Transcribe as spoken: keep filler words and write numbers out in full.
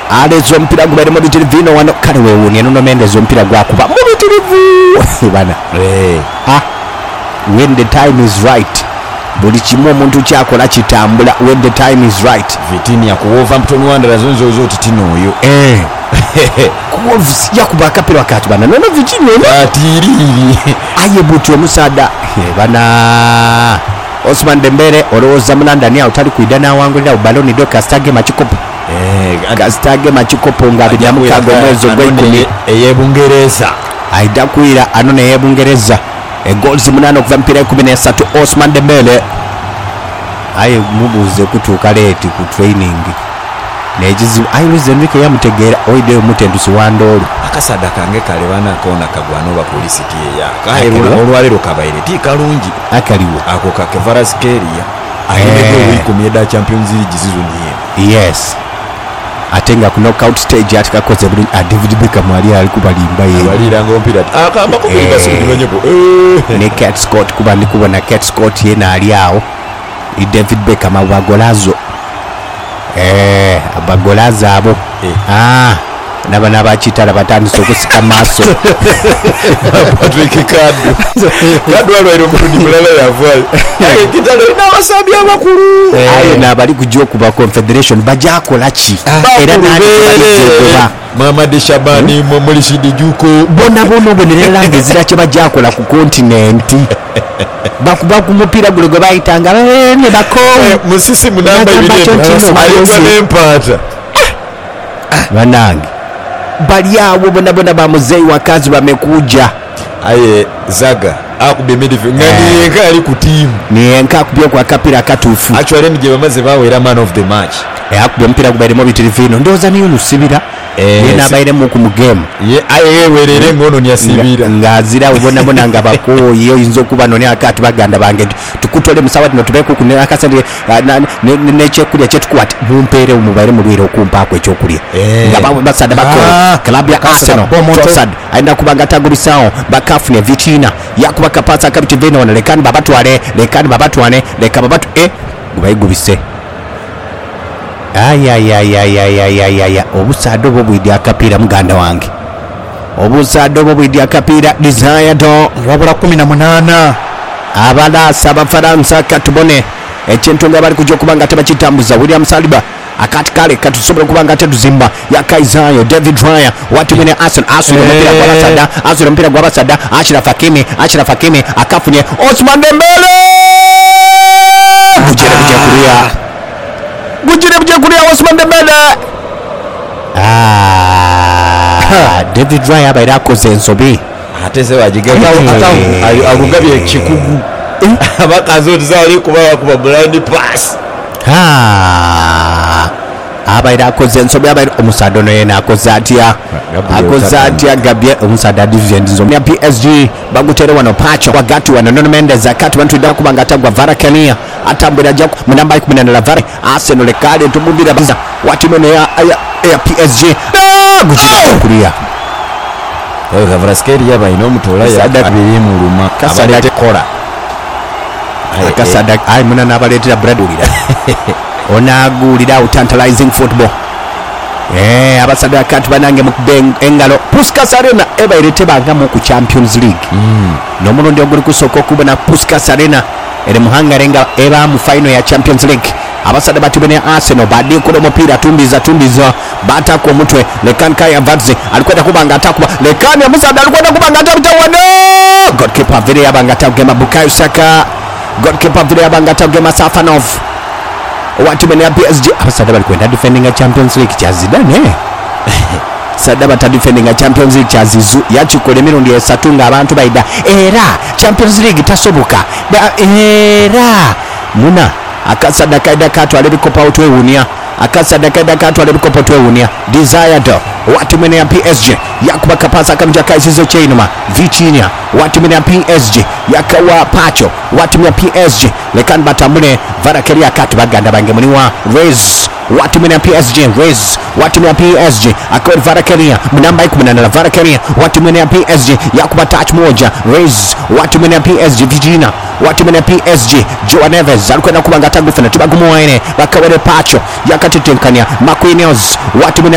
alezo mpira gubali mu bitirivu wano kale weewuunye Nuno Mendes mpira gwakuba mu bitirivu bana eh ah when the time is right buli kimu omuntu kyakola kitambula when the time is right. Vitinha ku Wolverhampton Wanderers zonzo zo titino oyo eh Wolves yakuba akapira wakati bana nono Vitinha atiriri aye buti omusada bana Osman Dembele olowooza munandani awo tali kwida n'awangulira Ballon d'Or Kastage Machikopo eh Kastage Machikopo ngabira mukago mwezi gw'ekumi ey'Ebungereza aida kuira anone y'Ebungereza egolz munana okuva mpira kumi n'esatu Osman Dembele aye mubuze kutuuka leti ku training nejizi ayize Enrique yamutegeera oide omutendusi wandolo akasada kange kale bana kona kagwano ba polisi tiya kaherula olwalero kabaire ti kalungi akaliwo ako ka Kvaratskhelia ayine ko kumida Champions League season ye yes atenga ku knockout stage atakakoze buli a David Beckham ali ali kubalimba ye balira ngompira akamba ko kuliga sikunyepo eh ne Cat Scott kuba ndi kubona Cat Scott yena ali awo i David Beckham abagolazo eh abagolazo abo eh. ah naba nabachitala batandise okusika maso Patrick Kadu Kadu alwairo kurudi mulala yavwali aye kitalo ina wasabi abakulu aye nabali kujjo kuba Confederation bajakola ki era nani Muhammad Shabani mm. Mulishidi Juko bona bono bonerera ngezira kye bajakola ku continent bakuba ku mupira gulo gwe bayitanga ne bako musisi munamba ibiri alikuwa nempata banange bali awo bona bona ba muzei wakazi bamekuja aye Zaga akubye midfield ngani yenka ali ku team ni yenka akubye kwa kapira katufu actually nje bamaze bawera man of the match e akubye mpira kubaire mu bitirivino ndoza niyo lusibira yena baire mu ku game ye aye werere ngono ni asibira ngazira ubona bona ngabako yo inzo kuba none akati baganda bange tukutole musawati no tubeko kunena akasande ne chekulya chetukwati mumpere umubaire mu lwiro kumpa ko ekyokulya ngababo basada bako club ya Arsenal Trossard aenda kubanga tagulisawo bakafune Vitinha yakuba kapasa kabitivino na lekani babatwale lekani babatwane leka babatu eh gubayigubise ay ay ay ay ay ay ay obusado bwo bwidi akapira muganda wange obusado bwo bwidi akapira Desire do wabula kumi na munana abala saba Faransa katubone ekintu nga bali kujja kubanga tebakitambuza William Saliba akati kale katusobola kubanga tetuzimba ya Kaizayo David Raya watu mene Arsenal Arsenal mpira kwa basada Arsenal mpira kwa basada Achraf Hakimi Achraf Hakimi akafunye Osman Dembele kujira kujja kulia gujire kujja kulia Osman Dembele ah David Raya baira akoze ensobi ateze wajigaba ata agugabye kikugu abakazo tuzali kuba kuba blind pass ha abaira akoze ensobi abaira omusado no yena akoze atya akoze atya Gabriel omusado division zo ya P S G bagutere wano pacho wagatu wana Nuno Mendes akati bantu nda kubanga tagwa Varakania atambira jako munamba kumi na nane Vara Arsenal lekale tumumbira biza watimene ya ya P S G gujira kulia oyo Kvaratskhelia bayino mutola ya abiri mu luma kasada kola akasada ay muna nabaletera bradulira onagulira tantalizing football eh abasada akati banange mu engalo Puskas Arena eba irete banga mu ku Champions League mm. no murundi oguri kusoko kubona Puskas Arena ere muhangarenga eba mu final ya Champions League abasada batubene Arsenal badi kulo mupira tumbiza tumbiza bata kwa mutwe Lekan Kaya Vadze alikwenda kubanga atakuba Lekan ya Musada alikwenda kubanga atakuba goalkeeper vile yabanga atakuba Bukayo Saka goalkeeper vile yabanga atakuba Safanov watu bene ya P S G abasada balikwenda defending a Champions League cha Zidane sada bata defending a Champions League cha Zizu yachikole mirundi esatu nga abantu baida era Champions League tasoboka era muna akasada kaida katwale bikopa otwewunia akasada kaida katwale bikopa otwewunia Desire do watu mene ya P S G yakuba kapasa kamja kaizizo chainuma Vitinha watu mene ya P S G yakawa pacho watu mene ya P S G lekan batamune Varakania kati baganda bange muniwa Rez watu mene ya P S G Rez watu mene ya P S G akwa Varakania munamba kumi na nane Varakania watu mene ya P S G yakuba touch moja Rez watu mene ya P S G Vitinha watu mene ya P S G Joao Neves alikwenda kubanga tangu fena tubagumuwaine bakawere pacho yakatitenkania Marquinhos watu mene